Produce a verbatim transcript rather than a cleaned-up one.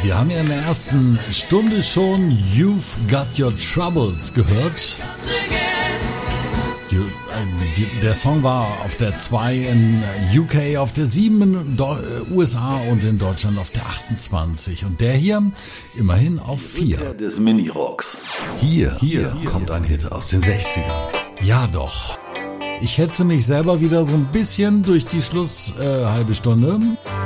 Wir haben ja in der ersten Stunde schon You've Got Your Troubles gehört. Der Song war auf der zwei in U K, auf der sieben in U S A und in Deutschland auf der achtundzwanzig. Und der hier immerhin auf vier. Des Mini-Rocks. Hier, hier kommt ein Hit aus den sechzigern. Ja doch. Ich hetze mich selber wieder so ein bisschen durch die Schluss äh, halbe Stunde.